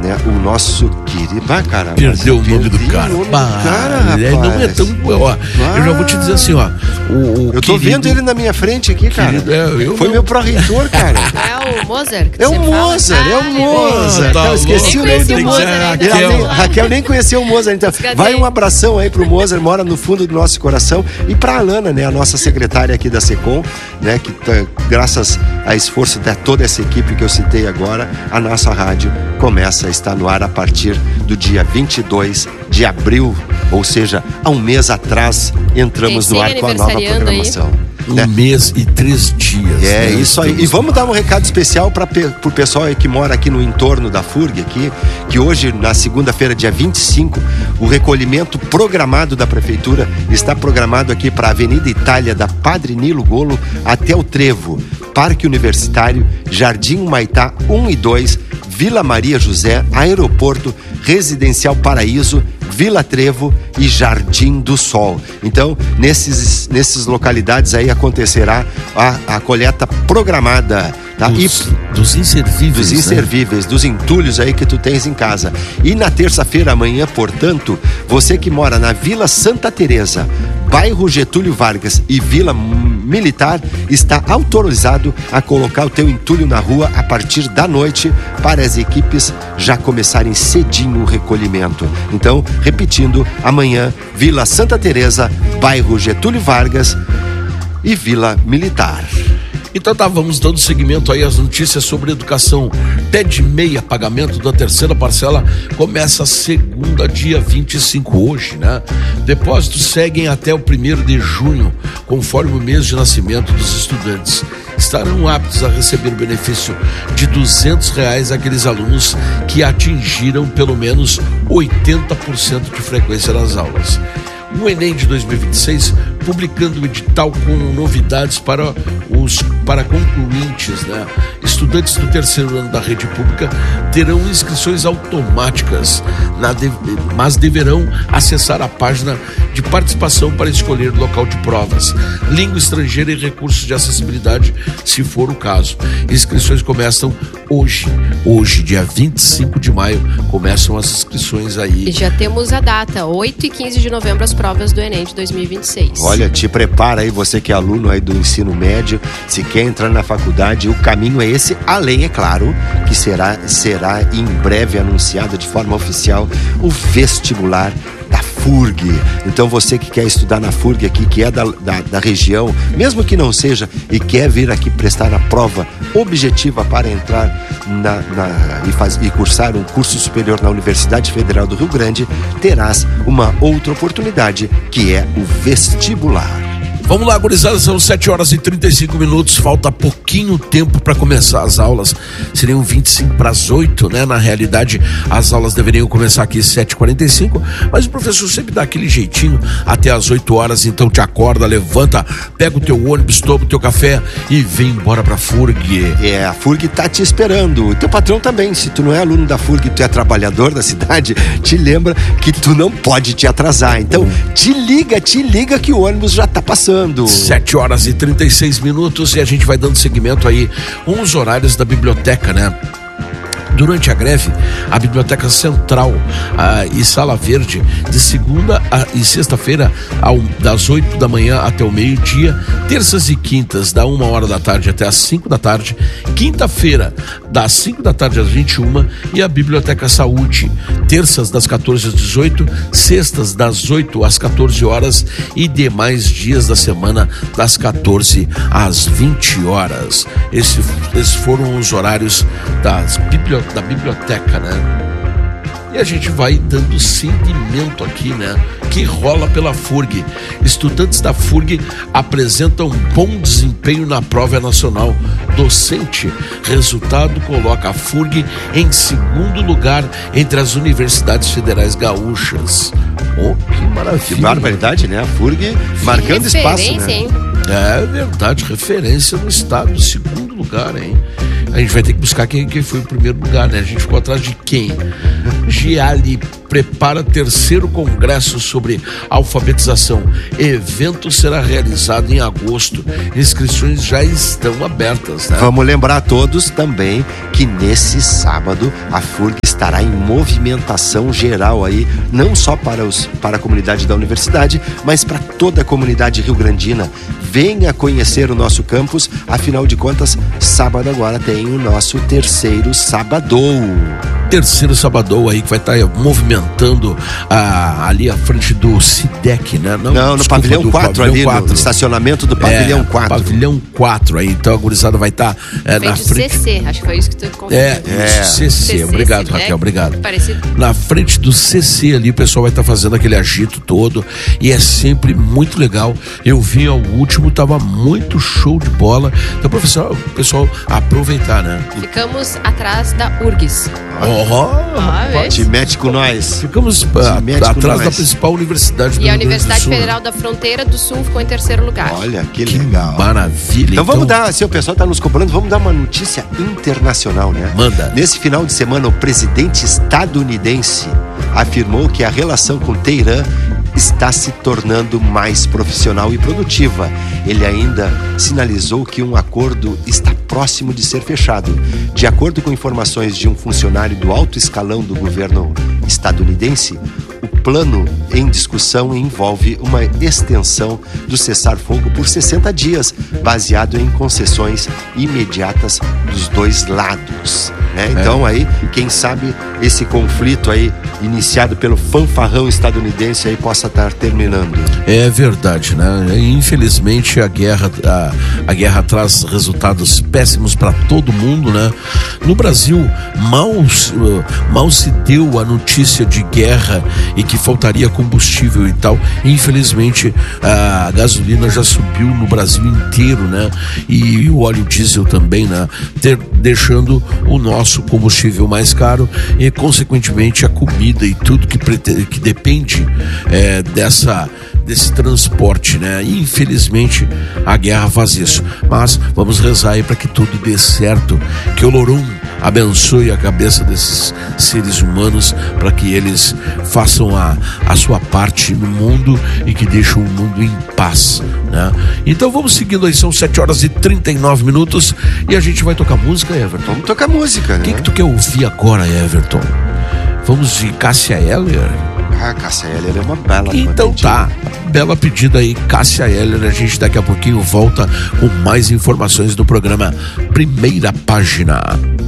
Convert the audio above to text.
né, o nosso querido... cara, perdeu o nome do cara. Rapaz. Não é tão... eu já vou te dizer assim, ó. Eu tô vendo ele na minha frente aqui, cara. Foi meu pró-reitor, cara. É o Mozart. É o Mozart. Tá, esqueci o nome do Mozart. Raquel nem conheceu o Mozart. Então, vai um abração aí pro Mozart, mora no fundo do nosso coração. E pra Alana, né, a nossa secretária aqui da SECOM, né, que graças a esforço de toda essa equipe que eu citei agora, a nossa rádio começa a estar no ar a partir do dia 22 de abril, ou seja, há um mês atrás entramos no ar com a nova programação. Um mês e 3 dias. Isso aí. E vamos dar um recado especial pro pessoal aí que mora aqui no entorno da FURG aqui, que hoje, na segunda-feira, dia 25, o recolhimento programado da prefeitura está programado aqui para a Avenida Itália, da Padre Nilo Golo até o Trevo, Parque Universitário, Jardim Humaitá 1 e 2, Vila Maria José, Aeroporto, Residencial Paraíso, Vila Trevo e Jardim do Sol. Então, nesses localidades aí acontecerá a coleta programada, tá? Dos inservíveis. Dos inservíveis, dos entulhos aí que tu tens em casa. E na terça-feira, amanhã, portanto, você que mora na Vila Santa Teresa, bairro Getúlio Vargas e Vila Militar, está autorizado a colocar o teu entulho na rua a partir da noite para as equipes já começarem cedinho o recolhimento. Então, repetindo, amanhã, Vila Santa Teresa, bairro Getúlio Vargas e Vila Militar. Então vamos dando seguimento aí às notícias sobre educação. Pé de meia, pagamento da terceira parcela começa segunda, dia 25, hoje, né? Depósitos seguem até o 1º de junho, conforme o mês de nascimento dos estudantes. Estarão aptos a receber o benefício de R$200 aqueles alunos que atingiram pelo menos 80% de frequência nas aulas. O Enem de 2026 publicando o edital com novidades para concluintes, né? Estudantes do terceiro ano da rede pública terão inscrições automáticas, mas deverão acessar a página de participação para escolher local de provas, língua estrangeira e recursos de acessibilidade, se for o caso. Inscrições começam hoje, dia 25 de maio, começam as inscrições aí. E já temos a data, 8 e 15 de novembro, as provas do Enem de 2026. Olha, te prepara aí, você que é aluno aí do ensino médio, se quer entrar na faculdade, o caminho é esse, além, é claro, que será em breve anunciado de forma oficial o vestibular da FURG. Então você que quer estudar na FURG aqui, que é da região, mesmo que não seja, e quer vir aqui prestar a prova objetiva para entrar e cursar um curso superior na Universidade Federal do Rio Grande, terás uma outra oportunidade, que é o vestibular. Vamos lá, gurizada, são 7h35, falta pouquinho tempo para começar as aulas, seriam 7:25, né? Na realidade, as aulas deveriam começar aqui às 7h45, mas o professor sempre dá aquele jeitinho até às 8 horas, então te acorda, levanta, pega o teu ônibus, toma o teu café e vem embora pra FURG. A FURG tá te esperando, o teu patrão também, se tu não é aluno da FURG, tu é trabalhador da cidade, te lembra que tu não pode te atrasar, então te liga que o ônibus já tá passando. 7h36 e a gente vai dando seguimento aí com os horários da biblioteca, né? Durante a greve, a Biblioteca Central e Sala Verde, de segunda e sexta-feira, das 8 da manhã até o meio-dia, terças e quintas, da 1h da tarde até as 5 da tarde, quinta-feira, das 5 da tarde às 21h, e a Biblioteca Saúde, terças das 14 às 18, sextas das 8 às 14 horas e demais dias da semana das 14 às 20 horas. Esses foram os horários da biblioteca, né? E a gente vai dando seguimento aqui, né? Que rola pela FURG. Estudantes da FURG apresentam bom desempenho na prova nacional docente. Resultado coloca a FURG em segundo lugar entre as universidades federais gaúchas. Que maravilha. Que barbaridade, né? A FURG marcando espaço, né? Hein? É verdade, referência no estado, segundo lugar, hein? A gente vai ter que buscar quem foi o primeiro lugar, né? A gente ficou atrás de quem? Giali prepara terceiro congresso sobre alfabetização. Evento será realizado em agosto. Inscrições já estão abertas, né? Vamos lembrar a todos também que nesse sábado a FURG está estará em movimentação geral aí, não só para a comunidade da universidade, mas para toda a comunidade rio-grandina. Venha conhecer o nosso campus, afinal de contas, sábado agora tem o nosso terceiro Sabadou. Terceiro Sabadou aí que vai estar movimentando ali à frente do SIDEC, né? Não, no Pavilhão 4, ali 4. No estacionamento do Pavilhão 4. Pavilhão 4 aí, então a gurizada vai estar na frente... CC, acho que foi isso que tu confundiu. CC, obrigado SIDEC, Raquel, obrigado. Parecido. Na frente do CC ali, o pessoal vai estar fazendo aquele agito todo e é sempre muito legal. Eu vi ao último, tava muito show de bola. Então, professor, o pessoal aproveitar, né? Ficamos atrás da URGS. Te mete com nós. Ficamos atrás da principal universidade do E a Rio Grande do Universidade Sul, Federal da Fronteira do Sul ficou em terceiro lugar. Olha, que legal. Maravilha. Então vamos dar, se o pessoal está nos cobrando, vamos dar uma notícia internacional, né? Manda. Nesse final de semana, o presidente estadunidense afirmou que a relação com Teherã está se tornando mais profissional e produtiva. Ele ainda sinalizou que um acordo está próximo de ser fechado. De acordo com informações de um funcionário do alto escalão do governo estadunidense, o plano em discussão envolve uma extensão do cessar-fogo por 60 dias, baseado em concessões imediatas dos dois lados. Então aí, quem sabe esse conflito aí iniciado pelo fanfarrão estadunidense aí possa estar terminando. É verdade, né? Infelizmente a guerra traz resultados péssimos para todo mundo, né? No Brasil mal se deu a notícia de guerra e que faltaria combustível e tal. Infelizmente a gasolina já subiu no Brasil inteiro, né? E o óleo diesel também, né? Deixando o nosso combustível mais caro e consequentemente a comida e tudo que depende desse transporte, né? Infelizmente a guerra faz isso, mas vamos rezar aí para que tudo dê certo, que o Lorum abençoe a cabeça desses seres humanos para que eles façam a sua parte no mundo e que deixem o mundo em paz, né? Então vamos seguindo aí, são 7h39 e a gente vai tocar música, Everton. Vamos tocar música, né? O que tu quer ouvir agora, Everton? Vamos de Cássia Eller? Cássia Eller é uma bela Então tá, bela pedida aí, Cássia Eller. A gente daqui a pouquinho volta com mais informações do programa Primeira Página.